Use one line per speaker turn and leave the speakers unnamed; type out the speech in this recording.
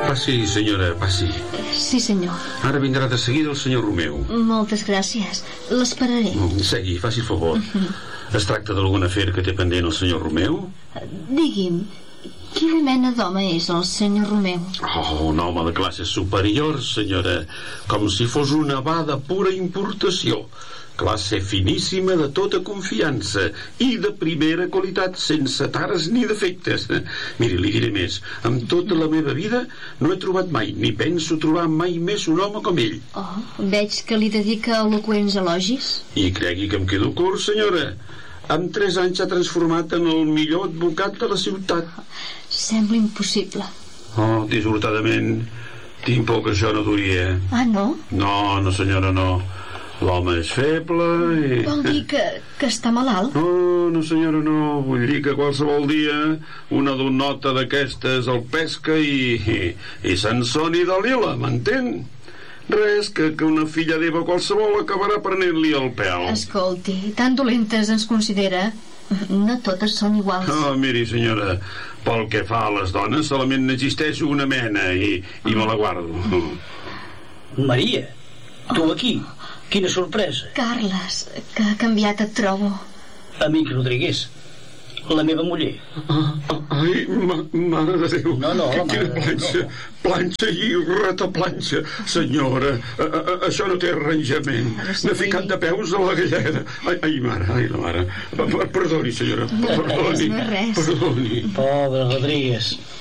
Passi, senyora, passi.
Sí, senyor.
Ara vindrà de seguida el senyor Romeu.
Moltes gràcies. L'esperaré.
Segui, faci el favor. Es tracta d'algun afer que té pendent el senyor Romeu?
Digui'm, quina mena d'home és el senyor Romeu?
Oh, un home de classe superior, senyora. Com si fos una va de pura importació. Classe finíssima, de tota confiança i de primera qualitat, sense tares ni defectes. Miri, li diré més. En tota la meva vida no he trobat mai, ni penso trobar mai més un home com ell.
Oh, veig que li dedica eloqüents elogis.
I cregui que em quedo curt, senyora. En 3 anys s'ha transformat en el millor advocat de la ciutat.
Sembla impossible.
Oh, dissortadament, tinc por que això no duria.
Ah, no?
No, senyora, no. L'home és feble i...
Vol dir que està malalt?
No, senyora, no. Vull dir que qualsevol dia una donota d'aquestes el pesca i se'n soni de Lila, m'entén? Res, que una filla d'Eva qualsevol acabarà prenent-li el pèl.
Escolti, tan dolentes ens considera? No totes són iguals.
Miri, senyora, pel que fa a les dones solament n'existeix una mena i me la guardo.
Maria, tu aquí? Quina sorpresa.
Carles, que ha canviat et trobo.
Amic Rodríguez, la meva muller.
Ai, mare de Déu.
No, la
quina planxa. Planxa i retaplanxa. Senyora, això no té arranjament. N'ha ficat de peus a la galleda. Ai, la mare. Perdoni, senyora. Perdoni.
No és res.
Perdoni.
Pobre Rodríguez.